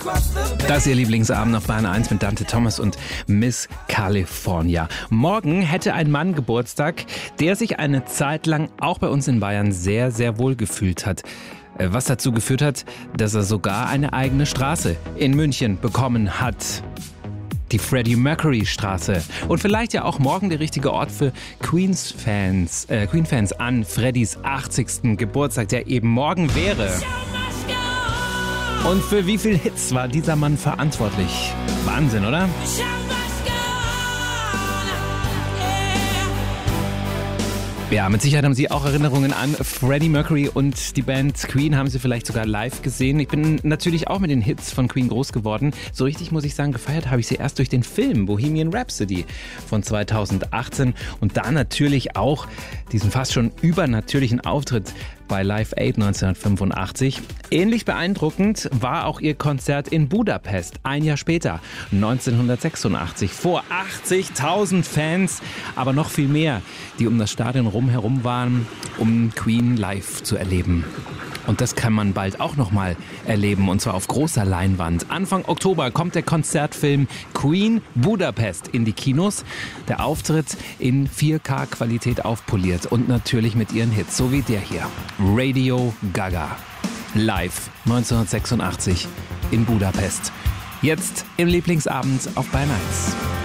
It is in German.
Das ist Ihr Lieblingsabend auf Bayern 1 mit Dante Thomas und Miss California. Morgen hätte ein Mann Geburtstag, der sich eine Zeit lang auch bei uns in Bayern sehr, sehr wohl gefühlt hat. Was dazu geführt hat, dass er sogar eine eigene Straße in München bekommen hat. Die Freddie Mercury Straße. Und vielleicht ja auch morgen der richtige Ort für Queen-Fans an Freddys 80. Geburtstag, der eben morgen wäre. Und für wie viele Hits war dieser Mann verantwortlich? Wahnsinn, oder? Ja, mit Sicherheit haben Sie auch Erinnerungen an Freddie Mercury und die Band Queen, haben Sie vielleicht sogar live gesehen. Ich bin natürlich auch mit den Hits von Queen groß geworden. So richtig, muss ich sagen, gefeiert habe ich sie erst durch den Film Bohemian Rhapsody von 2018 und da natürlich auch diesen fast schon übernatürlichen Auftritt bei Live Aid 1985. Ähnlich beeindruckend war auch ihr Konzert in Budapest, ein Jahr später, 1986, vor 80.000 Fans, aber noch viel mehr, die um das Stadion herum waren, um Queen live zu erleben. Und das kann man bald auch nochmal erleben, und zwar auf großer Leinwand. Anfang Oktober kommt der Konzertfilm Queen Budapest in die Kinos. Der Auftritt in 4K-Qualität aufpoliert und natürlich mit ihren Hits, so wie der hier. Radio Gaga. Live 1986 in Budapest. Jetzt im Lieblingsabend auf Bayern 1.